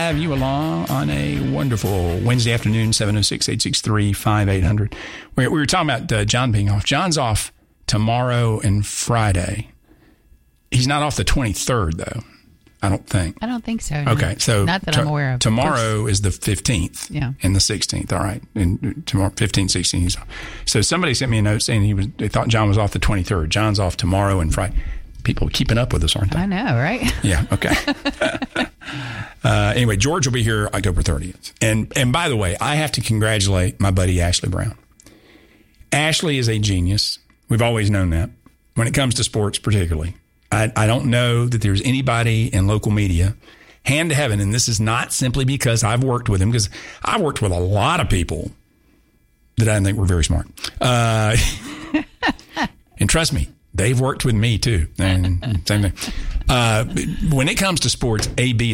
have you along on a wonderful Wednesday afternoon, 706-863-5800. We were talking about John being off. John's off tomorrow and Friday. He's not off the 23rd, though, I don't think. I don't think so. No. Okay, so not that I'm aware of. Tomorrow is the 15th and the 16th. All right, and tomorrow, 15th, 16th, he's off. So somebody sent me a note saying they thought John was off the 23rd. John's off tomorrow and Friday. People are keeping up with us, aren't they? I know, right? Yeah, okay. Anyway, George will be here October 30th. And by the way, I have to congratulate my buddy Ashley Brown. Ashley is a genius. We've always known that, when it comes to sports particularly. I don't know that there's anybody in local media, hand to heaven, and this is not simply because I've worked with him, because I've worked with a lot of people that I think were very smart. And trust me, they've worked with me too. And same thing. When it comes to sports, AB